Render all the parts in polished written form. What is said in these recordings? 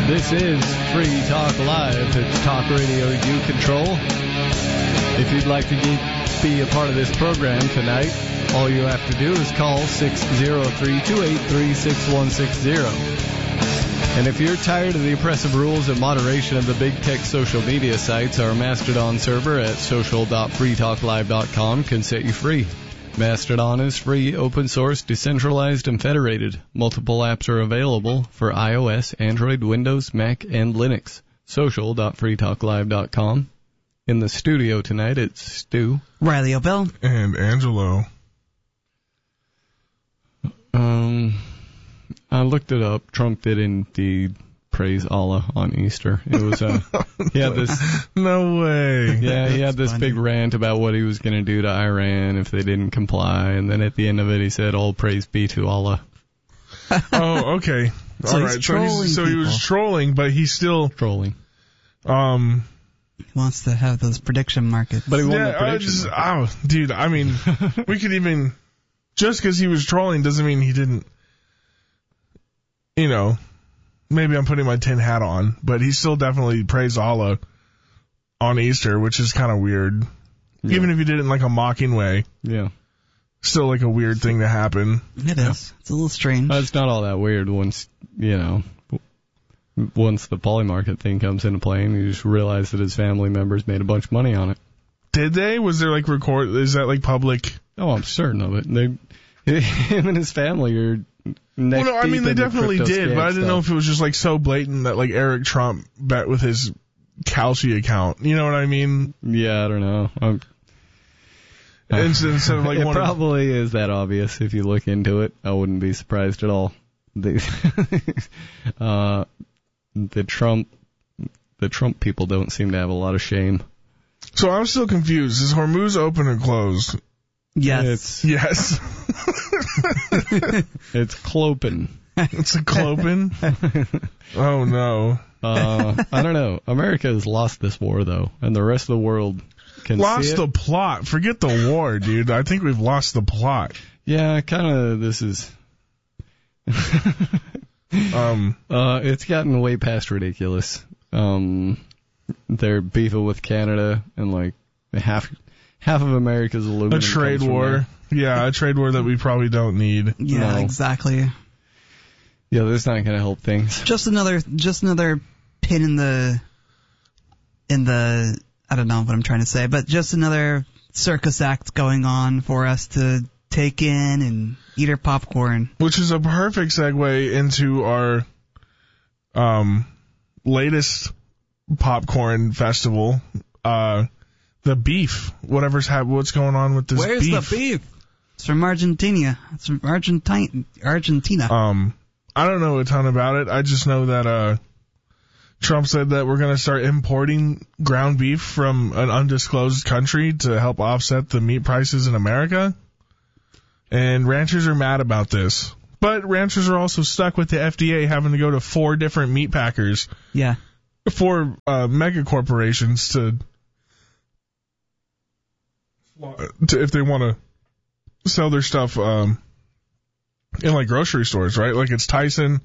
This is Free Talk Live. It's talk radio you control. If you'd like to be a part of this program tonight, all you have to do is call 603-283-6160. And if you're tired of the oppressive rules and moderation of the big tech social media sites, our Mastodon server at social.freetalklive.com can set you free. Mastodon is free, open source, decentralized, and federated. Multiple apps are available for iOS, Android, Windows, Mac, and Linux. Social.freetalklive.com. In the studio tonight, it's Stu, Riley O'Bell, and Angelo. I looked it up. Trump did indeed praise Allah on Easter. It was he had this no way. Yeah, he had this big rant about what he was going to do to Iran if they didn't comply, and then at the end of it he said, "All praise be to Allah." Oh, okay. So all right. So he was trolling, but he's still trolling. He wants to have those prediction markets. But he won the prediction market. Dude, I mean, we could even, just because he was trolling doesn't mean he didn't, maybe I'm putting my tin hat on, but he still definitely praised Allah on Easter, which is kind of weird. Yeah. Even if he did it in like a mocking way. Yeah. Still like a weird thing to happen. It is. It's a little strange. It's not all that weird once the poly market thing comes into play and you just realize that his family members made a bunch of money on it. Did they? Was there like is that like public? Oh, I'm certain of it. Him and his family are neck deep in they definitely did, but I didn't know if it was just like so blatant that like Eric Trump bet with his Kalshi account. You know what I mean? Yeah, I don't know. Instead of like it probably is that obvious if you look into it. I wouldn't be surprised at all. The Trump people don't seem to have a lot of shame. So I'm still confused. Is Hormuz open or closed? Yes. Yes. It's clopin. It's a clopin? Oh, no. I don't know. America has lost this war, though, and the rest of the world can lost see it. The plot. Forget the war, dude. I think we've lost the plot. Yeah, kind of. This is... it's gotten way past ridiculous. They're beefing with Canada, and like half of America's aluminum. A trade war. Yeah, a trade war that we probably don't need. Yeah, no. Exactly. Yeah, that's not going to help things. Just another pin in the I don't know what I'm trying to say, but just another circus act going on for us to take in and eat our popcorn. Which is a perfect segue into our latest popcorn festival, the beef. What's going on with this beef? Where's the beef? It's from Argentina. It's from Argentina. I don't know a ton about it. I just know that Trump said that we're going to start importing ground beef from an undisclosed country to help offset the meat prices in America. And ranchers are mad about this. But ranchers are also stuck with the FDA having to go to 4 different meat packers. Yeah. 4 mega corporations to if they want to sell their stuff in like grocery stores, right? Like it's Tyson.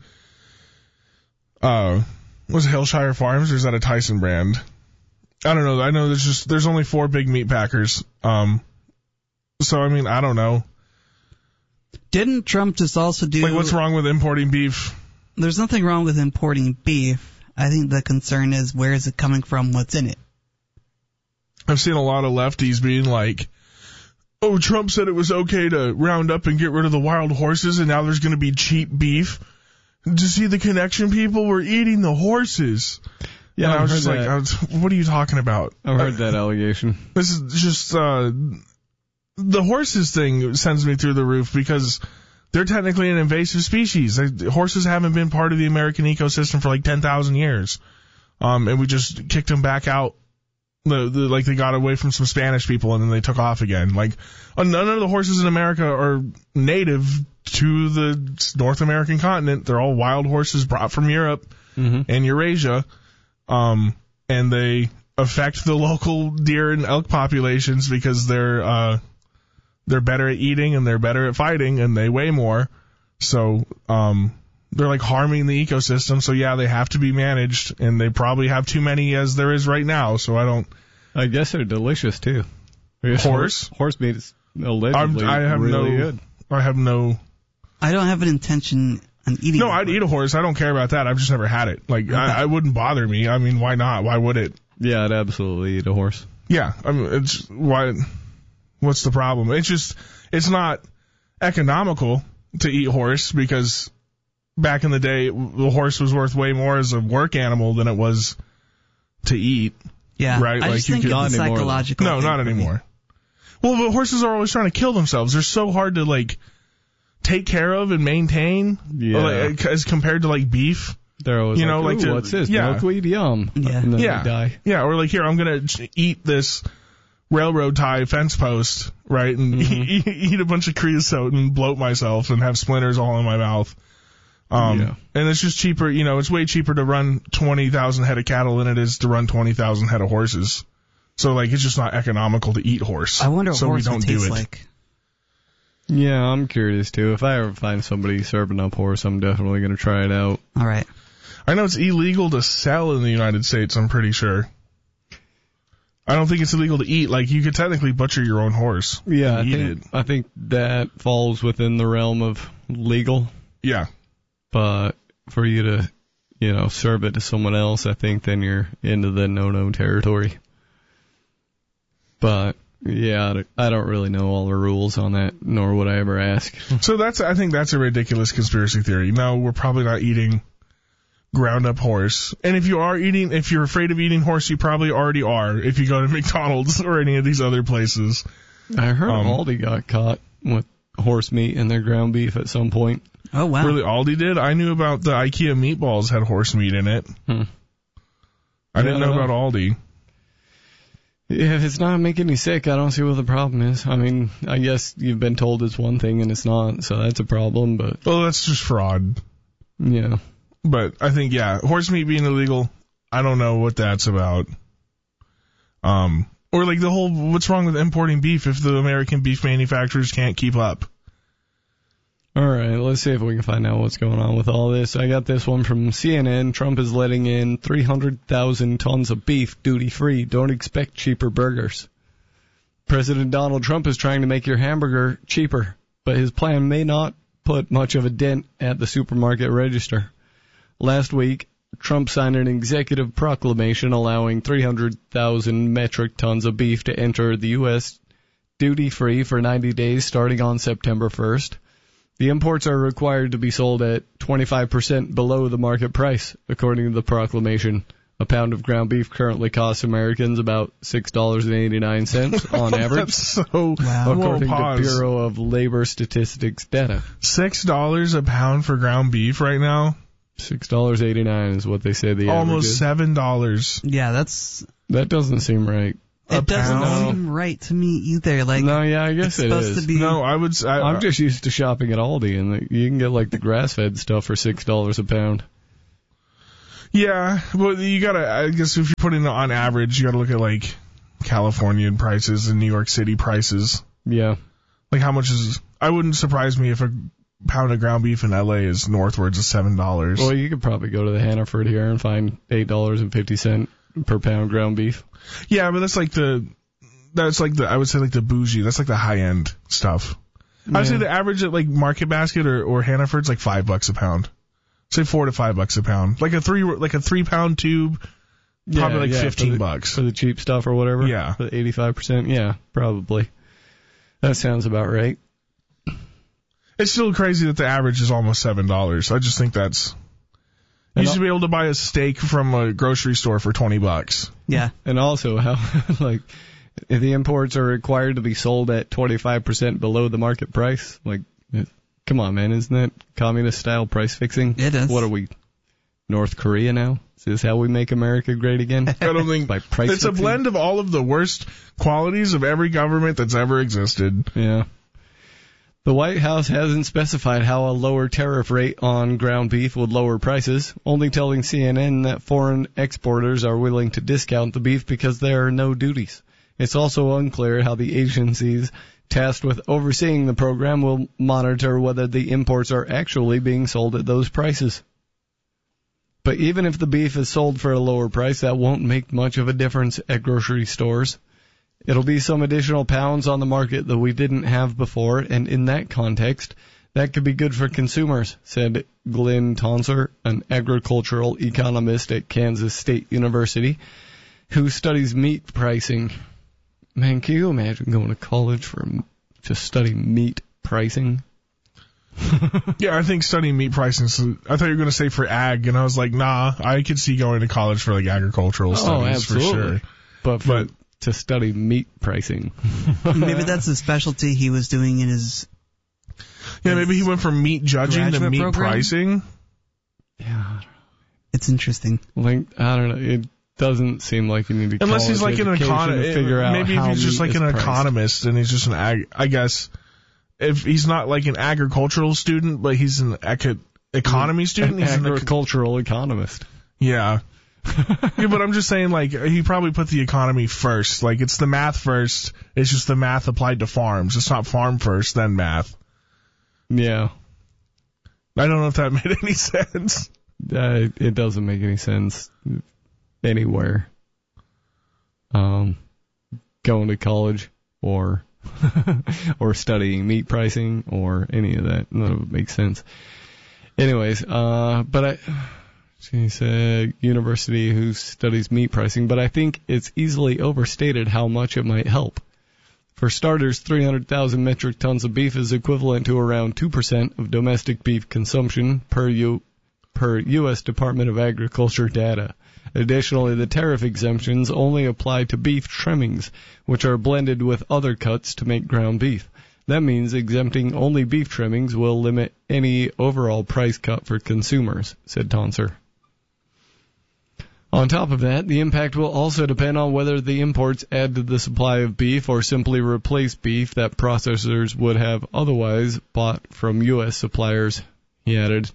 Was it Hillshire Farms or is that a Tyson brand? I don't know. I know there's only 4 big meat packers. So I mean, I don't know. Didn't Trump just also do... Like, what's wrong with importing beef? There's nothing wrong with importing beef. I think the concern is where is it coming from, what's in it. I've seen a lot of lefties being like, oh, Trump said it was okay to round up and get rid of the wild horses, and now there's going to be cheap beef. To see the connection, people were eating the horses. Yeah, and I was just like, what are you talking about? I've heard that allegation. This is just... the horses thing sends me through the roof because they're technically an invasive species. Horses haven't been part of the American ecosystem for like 10,000 years. And we just kicked them back out. Like they got away from some Spanish people and then they took off again. Like none of the horses in America are native to the North American continent. They're all wild horses brought from Europe and Eurasia. And they affect the local deer and elk populations because they're better at eating and they're better at fighting and they weigh more. So, they're like harming the ecosystem. So yeah, they have to be managed, and they probably have too many as there is right now. So I guess they're delicious too. Horse meat is allegedly really good. I don't have an intention on eating. No, I'd eat a horse. I don't care about that. I've just never had it. Like, okay. I wouldn't bother me. I mean, why not? Why would it? Yeah, I'd absolutely eat a horse. Yeah, I mean, what's the problem? It's not economical to eat horse, because back in the day, the horse was worth way more as a work animal than it was to eat. Yeah, right. I just think it's psychological. No, not anymore. Well, but horses are always trying to kill themselves. They're so hard to like take care of and maintain, as compared to like beef. They're always what's this? Milkweed, yum. Yeah, and then they die. Yeah, or like, here, I'm gonna eat this railroad tie fence post, right, and eat a bunch of creosote and bloat myself and have splinters all in my mouth. And it's just cheaper. It's way cheaper to run 20,000 head of cattle than it is to run 20,000 head of horses. So, like, it's just not economical to eat horse. I wonder what horse don't tastes do it. like. Yeah, I'm curious, too. If I ever find somebody serving up horse, I'm definitely going to try it out. All right. I know it's illegal to sell in the United States, I'm pretty sure. I don't think it's illegal to eat. Like, you could technically butcher your own horse. Yeah, I think that falls within the realm of legal. Yeah. But for you to, serve it to someone else, I think then you're into the no-no territory. But, yeah, I don't really know all the rules on that, nor would I ever ask. So I think that's a ridiculous conspiracy theory. No, we're probably not eating ground up horse. And if you're afraid of eating horse, you probably already are if you go to McDonald's or any of these other places. I heard Aldi got caught with horse meat in their ground beef at some point. Oh, wow. Really, Aldi did? I knew about the IKEA meatballs had horse meat in it. I didn't know about Aldi. Yeah, if it's not making you sick, I don't see what the problem is. I mean, I guess you've been told it's one thing and it's not, so that's a problem, but... Well, that's just fraud. Yeah. But I think, horse meat being illegal, I don't know what that's about. Or like the whole, what's wrong with importing beef if the American beef manufacturers can't keep up? All right, let's see if we can find out what's going on with all this. I got this one from CNN. Trump is letting in 300,000 tons of beef duty-free. Don't expect cheaper burgers. President Donald Trump is trying to make your hamburger cheaper, but his plan may not put much of a dent at the supermarket register. Last week, Trump signed an executive proclamation allowing 300,000 metric tons of beef to enter the U.S. duty-free for 90 days starting on September 1st. The imports are required to be sold at 25% below the market price, according to the proclamation. A pound of ground beef currently costs Americans about $6.89 on average. That's so... Wow. According to Bureau of Labor Statistics data. $6 a pound for ground beef right now? $6.89 is what they say the almost average is. $7. Yeah, that doesn't seem right. It doesn't seem right to me either. Like, no, yeah, I guess it is. To be... No, I would say... I'm just used to shopping at Aldi, and you can get, like, the grass-fed stuff for $6 a pound. Yeah, but you gotta... I guess if you're putting it on average, you gotta look at, like, California prices and New York City prices. Yeah. Like, how much is... I wouldn't surprise me if a pound of ground beef in L.A. is northwards of $7. Well, you could probably go to the Hannaford here and find $8.50 per pound ground beef. Yeah, but that's like the I would say like the bougie. That's like the high end stuff. Yeah. I would say the average at like Market Basket or Hannaford's like $5 a pound. Say $4 to $5 a pound. Like a 3 pound tube, probably like $15 for the cheap stuff or whatever. Yeah, for the 85%. Yeah, probably. That sounds about right. It's still crazy that the average is almost $7. I just think that's... You used to be able to buy a steak from a grocery store for $20. Yeah. And also how, like, if the imports are required to be sold at 25% below the market price, like, come on, man, isn't that communist-style price fixing? It is. What are we, North Korea now? Is this how we make America great again? I don't think... By price it's fixing? A blend of all of the worst qualities of every government that's ever existed. Yeah. The White House hasn't specified how a lower tariff rate on ground beef would lower prices, only telling CNN that foreign exporters are willing to discount the beef because there are no duties. It's also unclear how the agency's tasked with overseeing the program, will monitor whether the imports are actually being sold at those prices. But even if the beef is sold for a lower price, that won't make much of a difference at grocery stores. It'll be some additional pounds on the market that we didn't have before, and in that context, that could be good for consumers, said Glenn Tonsor, an agricultural economist at Kansas State University, who studies meat pricing. Man, can you imagine going to college to study meat pricing? Yeah, I think studying meat pricing, I thought you were going to say for ag, and I was like, nah, I could see going to college for like agricultural studies absolutely. for sure. But to study meat pricing. Maybe that's the specialty he was doing in his... Yeah, maybe he went from meat judging to meat program? Pricing. Yeah. It's interesting. Like, I don't know. It doesn't seem like you need to Unless he's like an economist. maybe if he's just like an economist and he's just an I guess if he's not like an agricultural student, but he's an economy student. He's an agricultural economist. Yeah. Yeah, but I'm just saying, like, he probably put the economy first. Like, it's the math first. It's just the math applied to farms. It's not farm first, then math. Yeah. I don't know if that made any sense. It doesn't make any sense anywhere. Going to college or or studying meat pricing or any of that. None of it makes sense. Anyways, she said university who studies meat pricing, but I think it's easily overstated how much it might help. For starters, 300,000 metric tons of beef is equivalent to around 2% of domestic beef consumption per U.S. Department of Agriculture data. Additionally, the tariff exemptions only apply to beef trimmings, which are blended with other cuts to make ground beef. That means exempting only beef trimmings will limit any overall price cut for consumers, said Tonsor. On top of that, the impact will also depend on whether the imports add to the supply of beef or simply replace beef that processors would have otherwise bought from U.S. suppliers, he added.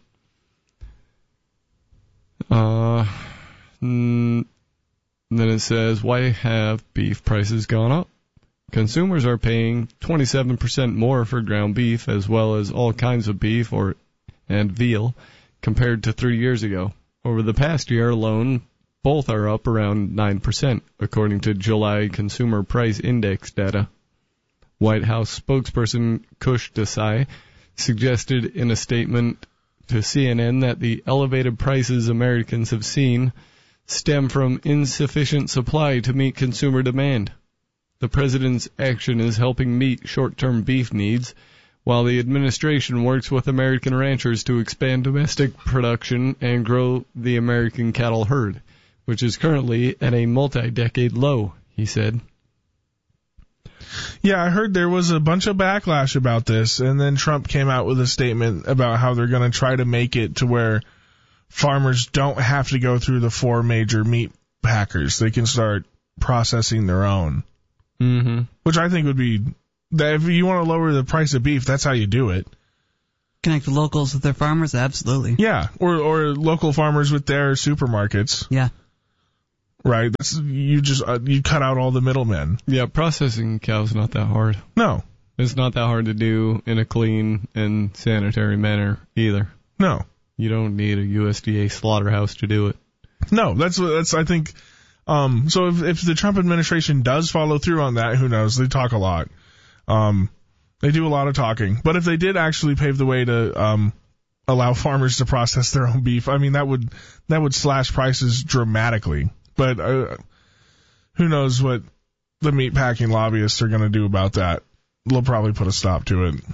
Then it says, why have beef prices gone up? Consumers are paying 27% more for ground beef as well as all kinds of beef and veal compared to 3 years ago. Over the past year alone, both are up around 9%, according to July Consumer Price Index data. White House spokesperson Kush Desai suggested in a statement to CNN that the elevated prices Americans have seen stem from insufficient supply to meet consumer demand. The president's action is helping meet short-term beef needs, while the administration works with American ranchers to expand domestic production and grow the American cattle herd, which is currently at a multi-decade low, he said. Yeah, I heard there was a bunch of backlash about this, and then Trump came out with a statement about how they're going to try to make it to where farmers don't have to go through the 4 major meat packers. They can start processing their own. Mm-hmm. Which I think would be, if you want to lower the price of beef, that's how you do it. Connect the locals with their farmers? Absolutely. Yeah, or local farmers with their supermarkets. Yeah. Right, you cut out all the middlemen. Yeah, processing cow's not that hard. No. It's not that hard to do in a clean and sanitary manner either. No. You don't need a USDA slaughterhouse to do it. No, that's I think. So if the Trump administration does follow through on that, who knows? They talk a lot. They do a lot of talking. But if they did actually pave the way to allow farmers to process their own beef, I mean that would slash prices dramatically. But who knows what the meatpacking lobbyists are going to do about that. They'll probably put a stop to it.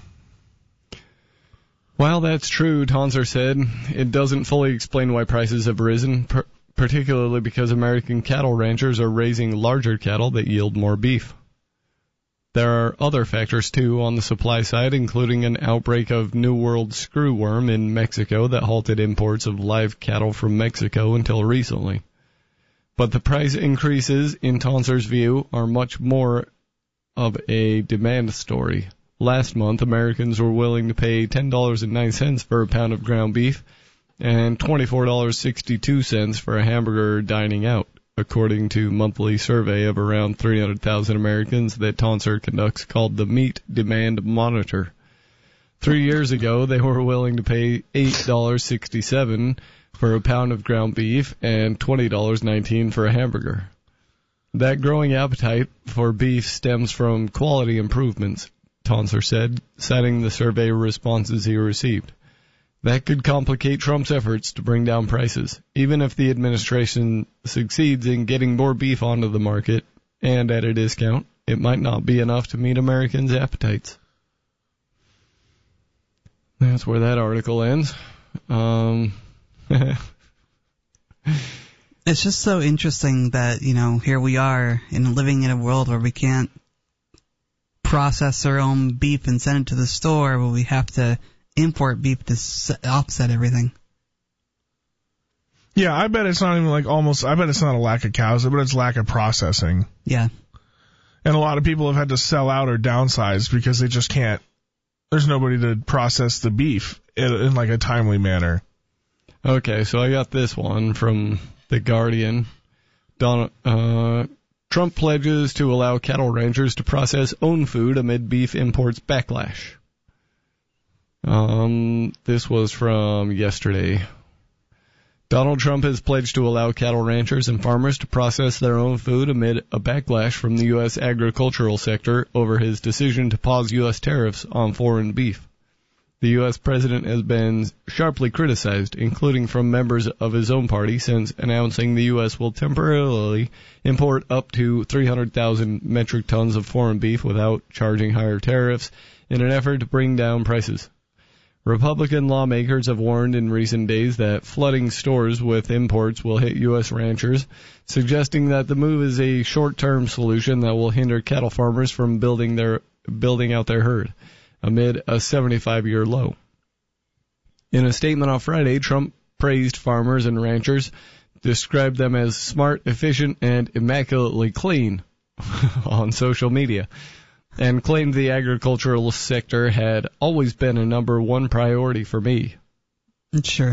While that's true, Tonsor said, it doesn't fully explain why prices have risen, particularly because American cattle ranchers are raising larger cattle that yield more beef. There are other factors, too, on the supply side, including an outbreak of New World screwworm in Mexico that halted imports of live cattle from Mexico until recently. But the price increases, in Tonsor's view, are much more of a demand story. Last month, Americans were willing to pay $10.09 for a pound of ground beef and $24.62 for a hamburger dining out, according to monthly survey of around 300,000 Americans that Tonsor conducts called the Meat Demand Monitor. 3 years ago, they were willing to pay $8.67 for a pound of ground beef and $20.19 for a hamburger. That growing appetite for beef stems from quality improvements, Tonsor said, citing the survey responses he received. That could complicate Trump's efforts to bring down prices, even if the administration succeeds in getting more beef onto the market and at a discount. It might not be enough to meet Americans' appetites. That's where that article ends. It's just so interesting that, here we are living in a world where we can't process our own beef and send it to the store, but we have to import beef to offset everything. Yeah, I bet it's not even I bet it's not a lack of cows, but it's lack of processing. Yeah. And a lot of people have had to sell out or downsize because they just can't. There's nobody to process the beef in a timely manner. Okay, so I got this one from The Guardian. Trump pledges to allow cattle ranchers to process own food amid beef imports backlash. This was from yesterday. Donald Trump has pledged to allow cattle ranchers and farmers to process their own food amid a backlash from the U.S. agricultural sector over his decision to pause U.S. tariffs on foreign beef. The U.S. president has been sharply criticized, including from members of his own party, since announcing the U.S. will temporarily import up to 300,000 metric tons of foreign beef without charging higher tariffs in an effort to bring down prices. Republican lawmakers have warned in recent days that flooding stores with imports will hit U.S. ranchers, suggesting that the move is a short-term solution that will hinder cattle farmers from building out their herd, amid a 75-year low. In a statement on Friday, Trump praised farmers and ranchers, described them as smart, efficient, and immaculately clean on social media, and claimed the agricultural sector had always been a number one priority for me. Sure.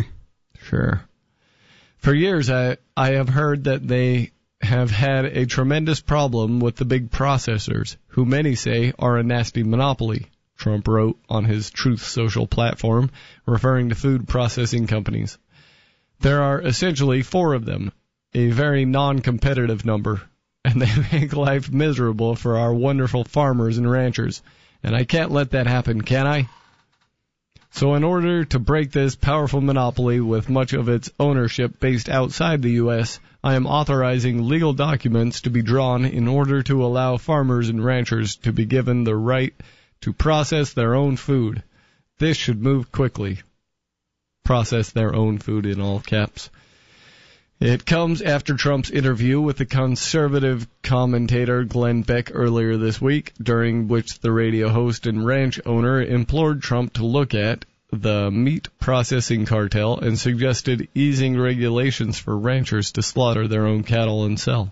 For years, I have heard that they have had a tremendous problem with the big processors, who many say are a nasty monopoly, Trump wrote on his Truth Social platform, referring to food processing companies. There are essentially 4 of them, a very non-competitive number, and they make life miserable for our wonderful farmers and ranchers. And I can't let that happen, can I? So in order to break this powerful monopoly with much of its ownership based outside the U.S., I am authorizing legal documents to be drawn in order to allow farmers and ranchers to be given the right to process their own food. This should move quickly. Process their own food in all caps. It comes after Trump's interview with the conservative commentator Glenn Beck earlier this week, during which the radio host and ranch owner implored Trump to look at the meat processing cartel and suggested easing regulations for ranchers to slaughter their own cattle and sell.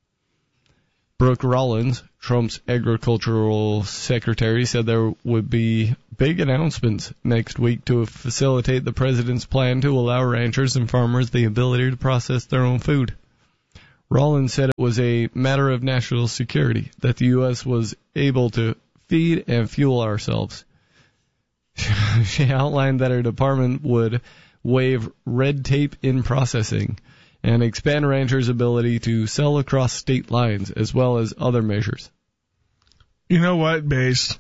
Brooke Rollins, Trump's agricultural secretary, said there would be big announcements next week to facilitate the president's plan to allow ranchers and farmers the ability to process their own food. Rollins said it was a matter of national security that the U.S. was able to feed and fuel ourselves. She outlined that her department would waive red tape in processing and expand ranchers' ability to sell across state lines, as well as other measures. You know what, Base?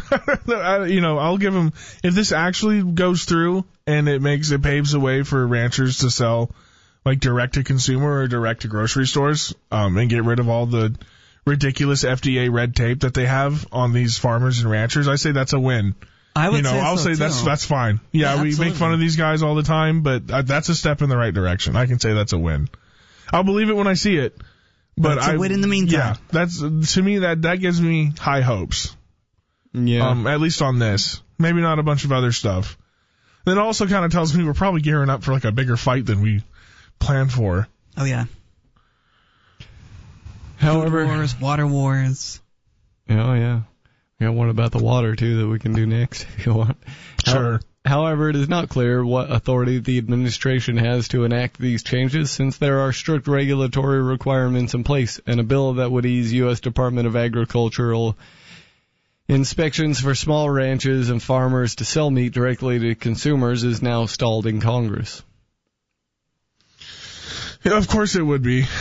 I'll give him, if this actually goes through and it paves the way for ranchers to sell like direct to consumer or direct to grocery stores, and get rid of all the ridiculous FDA red tape that they have on these farmers and ranchers, I say that's a win. I'll say that's fine. Yeah, we make fun of these guys all the time, but that's a step in the right direction. I can say that's a win. I'll believe it when I see it. But it's a win in the meantime. Yeah, to me that gives me high hopes. Yeah. At least on this. Maybe not a bunch of other stuff. Then it also kind of tells me we're probably gearing up for like a bigger fight than we planned for. Oh yeah. However, food wars, water wars. Oh yeah. We got one about the water too that we can do next if you want. Sure. However, it is not clear what authority the administration has to enact these changes, since there are strict regulatory requirements in place, and a bill that would ease U.S. Department of Agricultural inspections for small ranches and farmers to sell meat directly to consumers is now stalled in Congress. Yeah, of course it would be.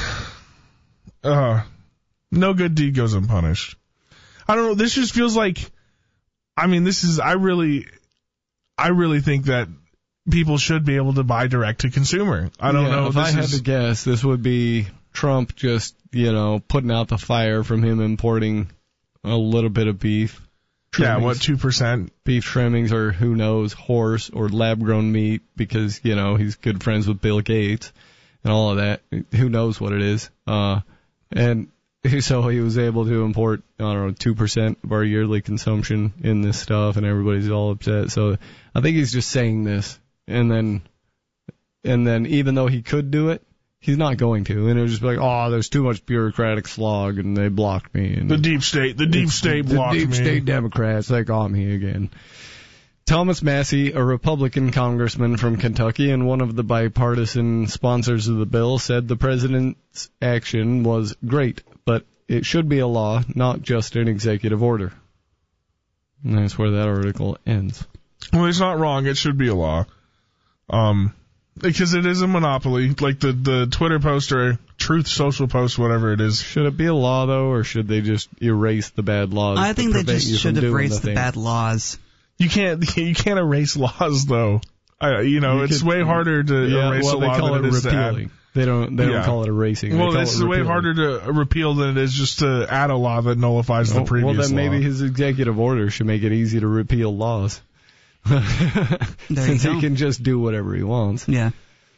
No good deed goes unpunished. I don't know. This just feels like, I really think that people should be able to buy direct to consumer. I don't know. If I had to guess, this would be Trump just, putting out the fire from him importing a little bit of beef. Trimmings, 2%? Beef trimmings, or who knows, horse or lab-grown meat, because, he's good friends with Bill Gates and all of that. Who knows what it is. And so he was able to import, 2% of our yearly consumption in this stuff, and everybody's all upset. So I think he's just saying this, and then even though he could do it, he's not going to, and it'll just be like, there's too much bureaucratic slog, and they blocked me. And the deep state blocked me. The deep state Democrats, they got me again. Thomas Massie, a Republican congressman from Kentucky and one of the bipartisan sponsors of the bill, said the president's action was great, but it should be a law, not just an executive order. And that's where that article ends. Well, it's not wrong. It should be a law. Because it is a monopoly, like the Twitter post or Truth Social post, whatever it is. Should it be a law, though, or should they just erase the bad laws? I think they just should erase the bad laws. You can't erase laws, though. It's way harder to erase a law than it is to add. They don't call it erasing. Well, it's way harder to repeal than it is just to add a law that nullifies the previous law. Well, then maybe his executive order should make it easy to repeal laws. Since he can just do whatever he wants. Yeah.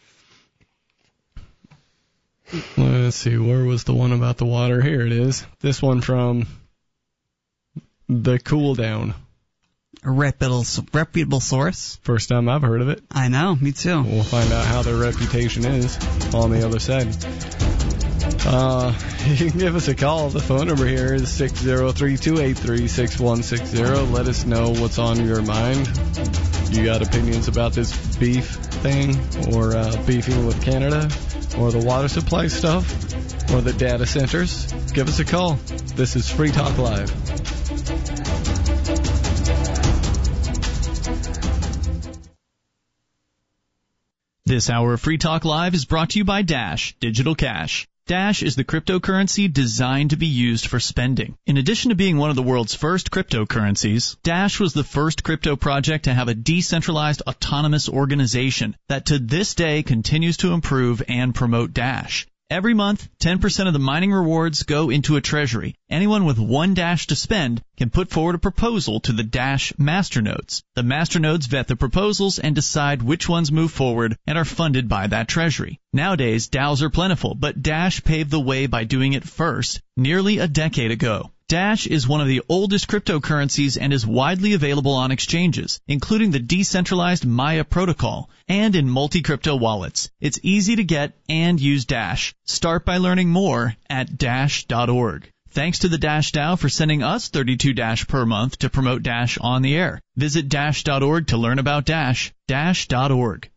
Let's see, where was the one about the water? Here it is. This one from The Cool Down. A reputable source. First time I've heard of it. I know, me too. We'll find out how their reputation is on the other side. You can give us a call. The phone number here is 603-283-6160. Let us know what's on your mind. You got opinions about this beef thing, or beefing with Canada, or the water supply stuff, or the data centers? Give us a call. This is Free Talk Live. This hour of Free Talk Live is brought to you by Dash Digital Cash. Dash is the cryptocurrency designed to be used for spending. In addition to being one of the world's first cryptocurrencies, Dash was the first crypto project to have a decentralized autonomous organization that to this day continues to improve and promote Dash. Every month, 10% of the mining rewards go into a treasury. Anyone with one Dash to spend can put forward a proposal to the Dash masternodes. The masternodes vet the proposals and decide which ones move forward and are funded by that treasury. Nowadays, DAOs are plentiful, but Dash paved the way by doing it first, nearly a decade ago. Dash is one of the oldest cryptocurrencies and is widely available on exchanges, including the decentralized Maya protocol, and in multi-crypto wallets. It's easy to get and use Dash. Start by learning more at Dash.org. Thanks to the Dash DAO for sending us 32 Dash per month to promote Dash on the air. Visit Dash.org to learn about Dash. Dash.org.